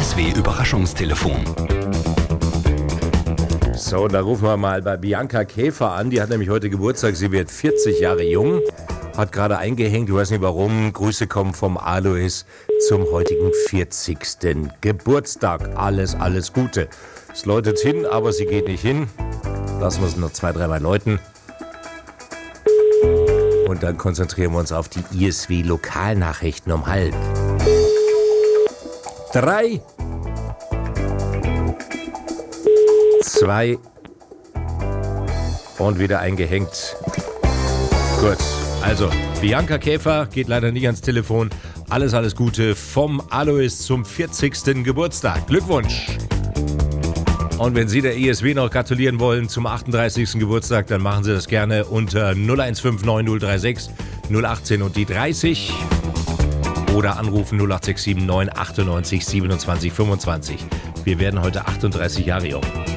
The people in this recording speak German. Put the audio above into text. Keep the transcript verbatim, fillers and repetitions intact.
S W-Überraschungstelefon. So, da rufen wir mal bei Bianca Käfer an. Die hat nämlich heute Geburtstag. Sie wird vierzig Jahre jung. Hat gerade eingehängt, ich weiß nicht warum. Grüße kommen vom Alois zum heutigen vierzigsten Geburtstag. Alles, alles Gute. Es läutet hin, aber sie geht nicht hin. Lassen wir es noch zwei, dreimal läuten. Und dann konzentrieren wir uns auf die I S W-Lokalnachrichten um halb. Drei. Zwei. Und wieder eingehängt. Gut. Also, Bianca Käfer geht leider nicht ans Telefon. Alles, alles Gute vom Alois zum vierzigsten Geburtstag. Glückwunsch! Und wenn Sie der I S W noch gratulieren wollen zum achtunddreißigsten Geburtstag, dann machen Sie das gerne unter null eins fünf neun null drei sechs null achtzehn und die dreißig oder anrufen null acht sechs sieben neun achtundneunzig siebenundzwanzig fünfundzwanzig. Wir werden heute achtunddreißig Jahre jung.